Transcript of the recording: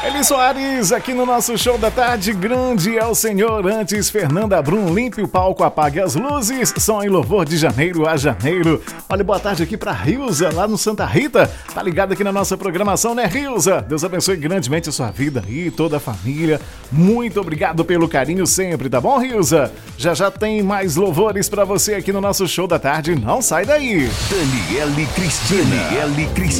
Eli Soares, aqui no nosso show da tarde, grande é o Senhor. Antes, Fernanda Brum, limpe o palco, apague as luzes, som em louvor de janeiro a janeiro. Olha, boa tarde aqui pra Rilza, lá no Santa Rita. Tá ligado aqui na nossa programação, né, Rilza? Deus abençoe grandemente a sua vida e toda a família. Muito obrigado pelo carinho sempre, tá bom, Rilza? Já já tem mais louvores pra você aqui no nosso show da tarde, não sai daí. Daniele Cristina.